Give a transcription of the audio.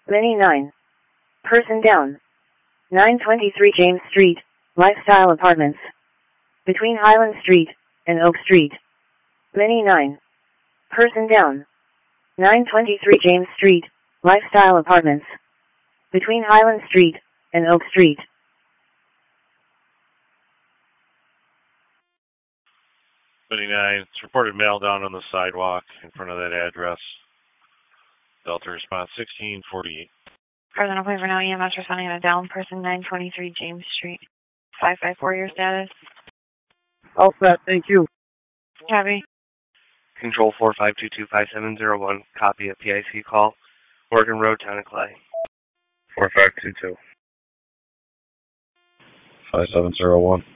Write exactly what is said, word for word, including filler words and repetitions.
Mini nine. Person down. nine twenty-three James Street, Lifestyle Apartments. Between Highland Street and Oak Street. Mini nine. Person down. nine twenty-three James Street, Lifestyle Apartments. Between Highland Street and Oak Street. Mini nine. It's reported mail down on the sidewalk in front of that address. Delta response sixteen forty-eight. Present on plane for now, E M S responding on a down person, nine twenty-three James Street. five five four, your status? All set, thank you. Copy. Control four five two two five seven zero one, copy a P I C call. Oregon Road, Town of Clay. four five two two. five seven zero one.